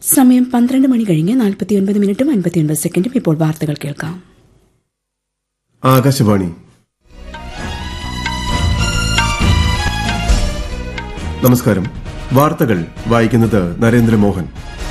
സമയം 12 മണി കഴിഞ്ഞ് 49 മിനിറ്റും 59 സെക്കൻഡും. ഇപ്പോൾ വാർത്തകൾ കേൾക്കാം. ആകാശവാണി. നമസ്കാരം. വാർത്തകൾ വായിക്കുന്നത് നരേന്ദ്രമോഹൻ.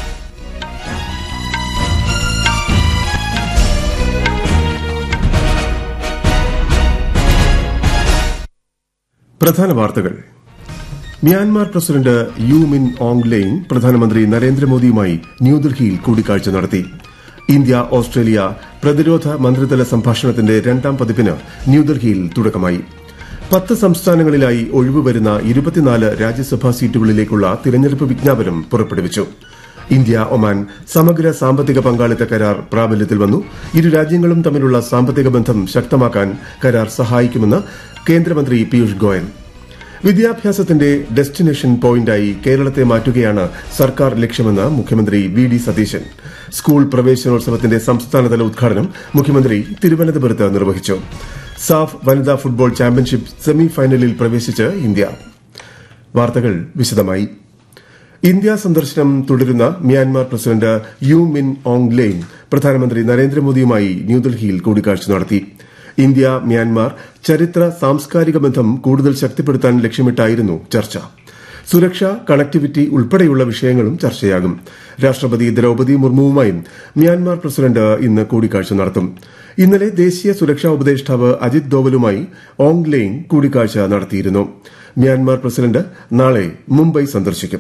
പ്രധാന വാർത്തകൾ. മ്യാൻമാർ പ്രസിഡന്റ് യു മിൻ ഓങ് ലെയിൻ പ്രധാനമന്ത്രി നരേന്ദ്രമോദിയുമായി ന്യൂഡൽഹിയിൽ കൂടിക്കാഴ്ച നടത്തി. ഇന്ത്യ ഓസ്ട്രേലിയ പ്രതിരോധ മന്ത്രിതല സംഭാഷണത്തിന്റെ രണ്ടാം പതിപ്പിന് ന്യൂഡൽഹിയിൽ തുടക്കമായി. 10 സംസ്ഥാനങ്ങളിലായി ഒഴിവുവരുന്ന 24 രാജ്യസഭാ സീറ്റുകളിലേക്കുള്ള തിരഞ്ഞെടുപ്പ് വിജ്ഞാപനം പുറപ്പെടുവിച്ചു. ഇന്ത്യ ഒമാൻ സമഗ്ര സാമ്പത്തിക പങ്കാളിത്ത കരാർ പ്രാബല്യത്തിൽ വന്നു. ഇരു രാജ്യങ്ങളും തമ്മിലുള്ള സാമ്പത്തിക ബന്ധം ശക്തമാക്കാൻ കരാർ സഹായിക്കുമെന്ന് കേന്ദ്രമന്ത്രി പീയൂഷ് ഗോയൽ. വിദ്യാഭ്യാസത്തിന്റെ ഡെസ്റ്റിനേഷൻ പോയിന്റായി കേരളത്തെ മാറ്റുകയാണ് സർക്കാർ ലക്ഷ്യമെന്ന് മുഖ്യമന്ത്രി വി ഡി സതീശൻ. സ്കൂൾ പ്രവേശനോത്സവത്തിന്റെ സംസ്ഥാനതല ഉദ്ഘാടനം മുഖ്യമന്ത്രി തിരുവനന്തപുരത്ത് നിർവഹിച്ചു. സാഫ് വനിതാ ഫുട്ബോൾ ചാമ്പ്യൻഷിപ്പ് സെമി ഫൈനലിൽ പ്രവേശിച്ച് ഇന്ത്യ. വാർത്തകൾ വിശദമായി. ഇന്ത്യ സന്ദർശനം തുടരുന്ന മ്യാൻമാർ പ്രസിഡന്റ് യു മിൻ ഓങ് ലെയിൻ പ്രധാനമന്ത്രി നരേന്ദ്രമോദിയുമായി ന്യൂഡൽഹിയിൽ കൂടിക്കാഴ്ച നടത്തി. ഇന്ത്യ മ്യാൻമാർ ചരിത്ര സാംസ്കാരിക ബന്ധം കൂടുതൽ ശക്തിപ്പെടുത്താൻ ലക്ഷ്യമിട്ടായിരുന്നു ചർച്ച. സുരക്ഷ, കണക്ടിവിറ്റി ഉൾപ്പെടെയുള്ള വിഷയങ്ങളും ചർച്ചയാകും. രാഷ്ട്രപതി ദ്രൌപദി മുർമുവുമായും മ്യാൻമാർ പ്രസിഡന്റ് ഇന്ന് കൂടിക്കാഴ്ച നടത്തും. ഇന്നലെ ദേശീയ സുരക്ഷാ ഉപദേഷ്ടാവ് അജിത് ഡോവലുമായി ഓങ് ലെയിൻ കൂടിക്കാഴ്ച നടത്തിയിരുന്നു. മ്യാൻമാർ പ്രസിഡന്റ് നാളെ മുംബൈ സന്ദർശിക്കും.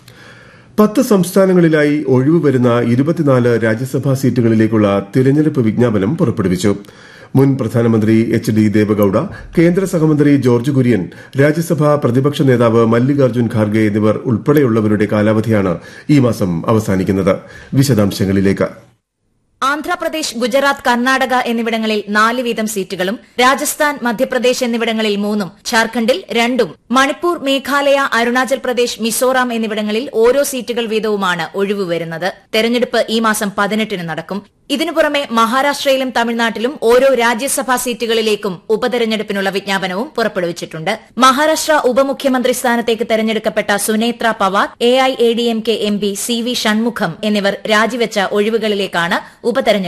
10 സംസ്ഥാനങ്ങളിലായി ഒഴിവുവരുന്ന 24 രാജ്യസഭാ സീറ്റുകളിലേക്കുള്ള തിരഞ്ഞെടുപ്പ് വിജ്ഞാപനം പുറപ്പെടുവിച്ചു. മുൻ പ്രധാനമന്ത്രി എച്ച്.ഡി. ദേവഗൌഡ, കേന്ദ്ര സഹമന്ത്രി ജോർജ് കുര്യൻ, രാജ്യസഭാ പ്രതിപക്ഷ നേതാവ് മല്ലികാർജ്ജുൻ ഖാർഗെ എന്നിവർ ഉൾപ്പെടെയുള്ളവരുടെ കാലാവധിയാണ് ഈ മാസം അവസാനിക്കുന്നത്. വിശദാംശങ്ങളിലേക്ക്. ആന്ധ്രാപ്രദേശ്, ഗുജറാത്ത്, കർണാടക എന്നിവിടങ്ങളിൽ 4 വീതം സീറ്റുകളും രാജസ്ഥാൻ, മധ്യപ്രദേശ് എന്നിവിടങ്ങളിൽ 3ഉം ഝാർഖണ്ഡിൽ 2ഉം മണിപ്പൂർ, മേഘാലയ, അരുണാചൽ പ്രദേശ്, മിസോറാം എന്നിവിടങ്ങളിൽ ഓരോ സീറ്റുകൾ വീതവുമാണ് ഒഴിവുവരുന്നത്. തെരഞ്ഞെടുപ്പ് ഈ മാസം 18-ന് നടക്കും. ഇതിനു പുറമെ മഹാരാഷ്ട്രയിലും തമിഴ്നാട്ടിലും ഓരോ രാജ്യസഭാ സീറ്റുകളിലേക്കും ഉപതെരഞ്ഞെടുപ്പിനുള്ള വിജ്ഞാപനവും പുറപ്പെടുവിച്ചിട്ടുണ്ട്. മഹാരാഷ്ട്ര ഉപമുഖ്യമന്ത്രി സ്ഥാനത്തേക്ക് തെരഞ്ഞെടുക്കപ്പെട്ട Sunetra Pawar, AIADMK MP CV Shanmugham എന്നിവർ രാജിവെച്ച ഒഴിവുകളിലേക്കാണ് ഉപതെരഞ്ഞെടുപ്പ്